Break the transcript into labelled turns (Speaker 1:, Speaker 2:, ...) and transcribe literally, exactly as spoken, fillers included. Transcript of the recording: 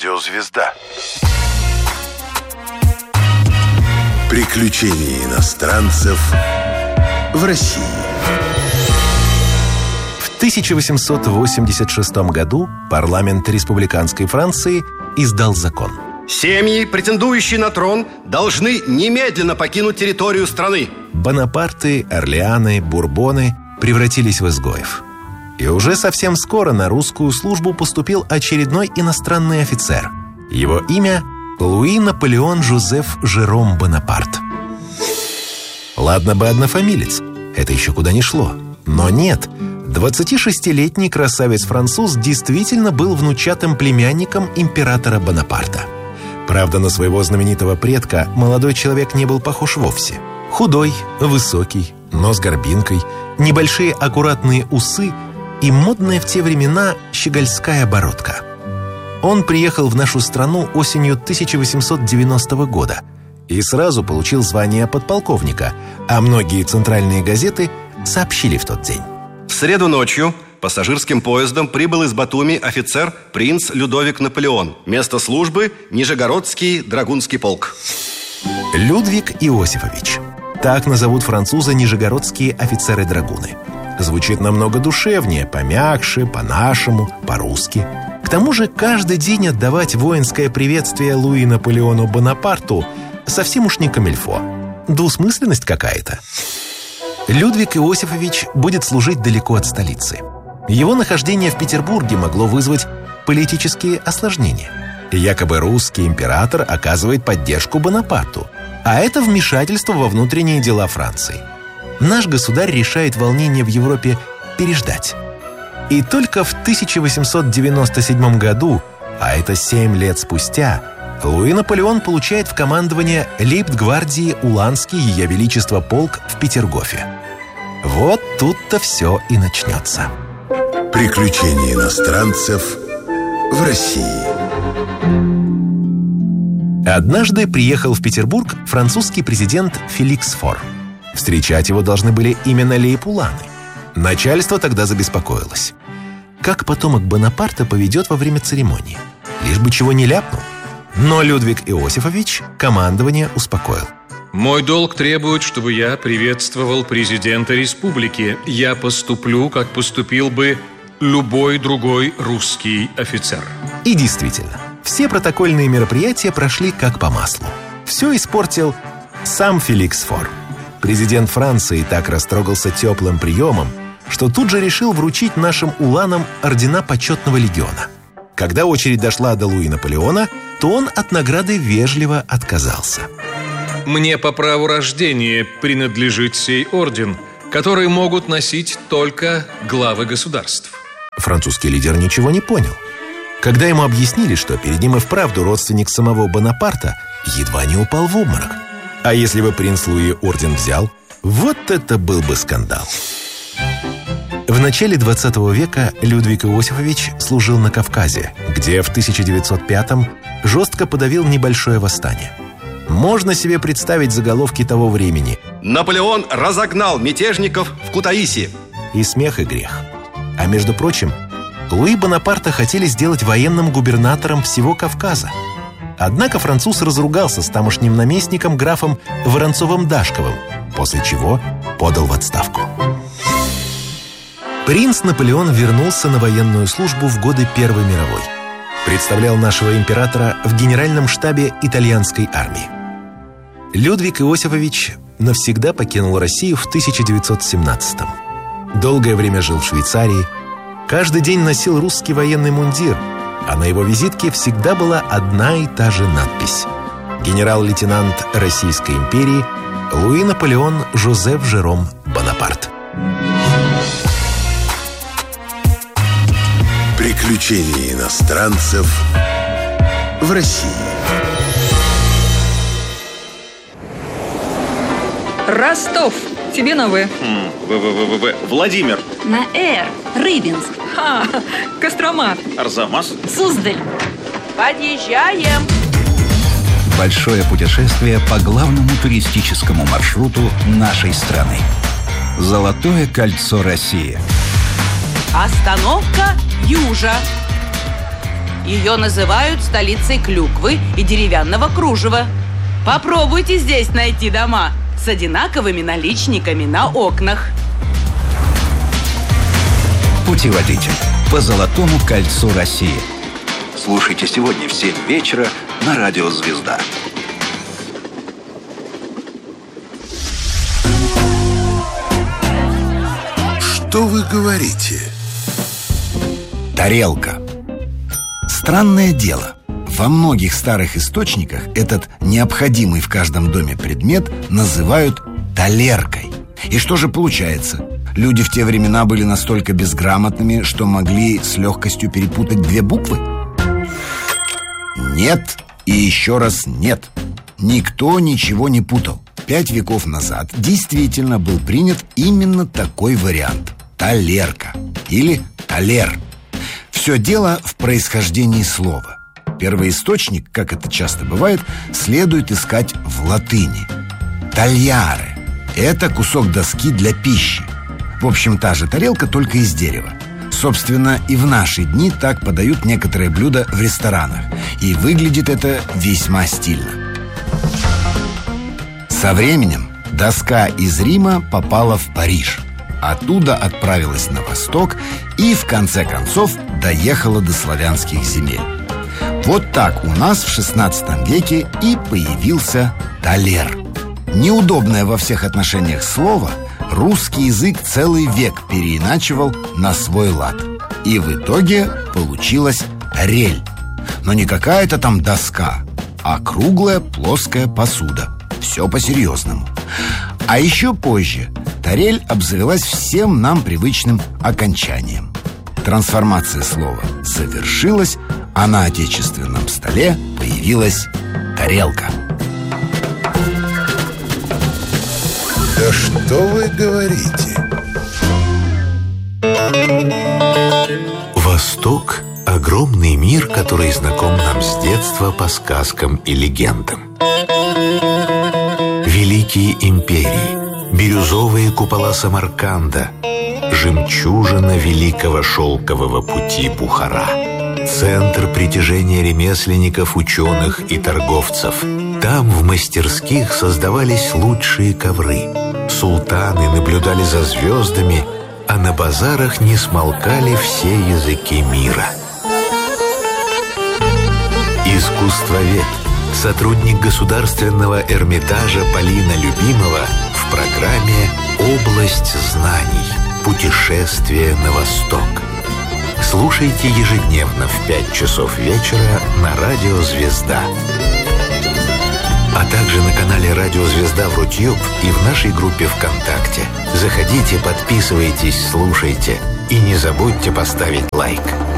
Speaker 1: Радиозвезда. Приключения иностранцев в России.
Speaker 2: В тысяча восемьсот восемьдесят шестом году парламент республиканской Франции издал закон.
Speaker 3: Семьи, претендующие на трон, должны немедленно покинуть территорию страны.
Speaker 2: Бонапарты, Орлеаны, Бурбоны превратились в изгоев. И уже совсем скоро на русскую службу поступил очередной иностранный офицер. Его имя – Луи Наполеон Жозеф Жером Бонапарт. Ладно бы однофамилец, это еще куда ни шло. Но нет, двадцатишестилетний красавец-француз действительно был внучатым племянником императора Бонапарта. Правда, на своего знаменитого предка молодой человек не был похож вовсе. Худой, высокий, нос горбинкой, небольшие аккуратные усы и модная в те времена щегольская бородка. Он приехал в нашу страну осенью тысяча восемьсот девяностого года и сразу получил звание подполковника, а многие центральные газеты сообщили в тот день.
Speaker 3: В среду ночью пассажирским поездом прибыл из Батуми офицер принц Людовик Наполеон. Место службы – Нижегородский драгунский полк.
Speaker 2: Людвиг Иосифович. Так назовут француза нижегородские офицеры-драгуны. Звучит намного душевнее, помягче, по-нашему, по-русски. К тому же каждый день отдавать воинское приветствие Луи Наполеону Бонапарту совсем уж не камильфо. Двусмысленность какая-то. Людвиг Иосифович будет служить далеко от столицы. Его нахождение в Петербурге могло вызвать политические осложнения. Якобы русский император оказывает поддержку Бонапарту, а это вмешательство во внутренние дела Франции. Наш государь решает волнение в Европе переждать. И только в тысяча восемьсот девяносто седьмом году, а это семь лет спустя, Луи Наполеон получает в командование лейб-гвардии Уланский Ее Величество полк в Петергофе. Вот тут-то все и начнется.
Speaker 1: Приключения иностранцев в России.
Speaker 2: Однажды приехал в Петербург французский президент Феликс Фор. Встречать его должны были именно лейб-уланы. Начальство тогда забеспокоилось. Как потомок Бонапарта поведет во время церемонии? Лишь бы чего не ляпнул. Но Людвиг Иосифович командование успокоил.
Speaker 4: Мой долг требует, чтобы я приветствовал президента республики. Я поступлю, как поступил бы любой другой русский офицер.
Speaker 2: И действительно, все протокольные мероприятия прошли как по маслу. Все испортил сам Феликс Фор. Президент Франции так растрогался теплым приемом, что тут же решил вручить нашим уланам ордена почетного легиона. Когда очередь дошла до Луи Наполеона, то он от награды вежливо отказался.
Speaker 4: Мне по праву рождения принадлежит сей орден, который могут носить только главы государств.
Speaker 2: Французский лидер ничего не понял. Когда ему объяснили, что перед ним и вправду родственник самого Бонапарта, едва не упал в обморок. А если бы принц Луи орден взял, вот это был бы скандал. В начале двадцатого века Людвиг Иосифович служил на Кавказе, где в тысяча девятьсот пятом жестко подавил небольшое восстание. Можно себе представить заголовки того времени.
Speaker 3: Наполеон разогнал мятежников в Кутаиси.
Speaker 2: И смех, и грех. А между прочим, Луи Бонапарта хотели сделать военным губернатором всего Кавказа. Однако француз разругался с тамошним наместником графом Воронцовым-Дашковым, после чего подал в отставку. Принц Наполеон вернулся на военную службу в годы Первой мировой. Представлял нашего императора в генеральном штабе итальянской армии. Людвиг Иосифович навсегда покинул Россию в тысяча девятьсот семнадцатом. Долгое время жил в Швейцарии, каждый день носил русский военный мундир, а на его визитке всегда была одна и та же надпись: генерал-лейтенант Российской империи Луи Наполеон Жозеф Жером Бонапарт.
Speaker 1: Приключения иностранцев в России.
Speaker 5: Ростов. Тебе на В.
Speaker 6: В-В-В-В. Владимир.
Speaker 7: На Р. Рыбинск.
Speaker 5: Ха, Кострома.
Speaker 6: Арзамас.
Speaker 7: Суздаль.
Speaker 8: Подъезжаем.
Speaker 9: Большое путешествие по главному туристическому маршруту нашей страны. Золотое кольцо России.
Speaker 8: Остановка Южа. Ее называют столицей клюквы и деревянного кружева. Попробуйте здесь найти дома с одинаковыми наличниками на окнах.
Speaker 9: Путеводитель по Золотому кольцу России. Слушайте сегодня в семь вечера на радио «Звезда».
Speaker 1: Что вы говорите?
Speaker 10: Тарелка. Странное дело. Во многих старых источниках этот необходимый в каждом доме предмет называют талеркой. И что же получается? Люди в те времена были настолько безграмотными, что могли с легкостью перепутать две буквы? Нет и еще раз нет. Никто ничего не путал. Пять веков назад действительно был принят именно такой вариант – талерка или талер. Все дело в происхождении слова. Первоисточник, как это часто бывает, следует искать в латыни. Тальяре – это кусок доски для пищи. В общем, та же тарелка, только из дерева. Собственно, и в наши дни так подают некоторые блюда в ресторанах. И выглядит это весьма стильно. Со временем доска из Рима попала в Париж. Оттуда отправилась на восток и, в конце концов, доехала до славянских земель. Вот так у нас в шестнадцатом веке и появился талер. Неудобное во всех отношениях слово русский язык целый век переиначивал на свой лад. И в итоге получилась рель. Но не какая-то там доска, а круглая плоская посуда. Все по-серьезному. А еще позже тарель обзавелась всем нам привычным окончанием. Трансформация слова завершилась, а на отечественном столе появилась тарелка.
Speaker 1: Да что вы говорите?
Speaker 2: Восток – огромный мир, который знаком нам с детства по сказкам и легендам. Великие империи, бирюзовые купола Самарканда, жемчужина великого шелкового пути Бухара, центр притяжения ремесленников, ученых и торговцев. Там в мастерских создавались лучшие ковры. Султаны наблюдали за звездами, а на базарах не смолкали все языки мира. Искусствовед, сотрудник Государственного Эрмитажа Полина Любимова в программе «Область знаний. Путешествие на восток». Слушайте ежедневно в пять часов вечера на радио «Звезда». А также на канале «Радио Звезда» в Рутьюб и в нашей группе ВКонтакте. Заходите, подписывайтесь, слушайте и не забудьте поставить лайк.